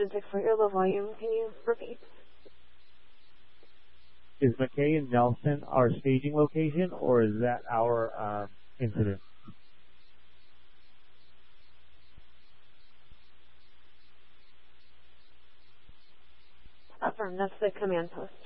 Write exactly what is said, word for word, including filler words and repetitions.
Houston six four, you're low volume. Can you repeat? Is McKay and Nelson our staging location, or is that our um, incident? Affirm, that's the command post.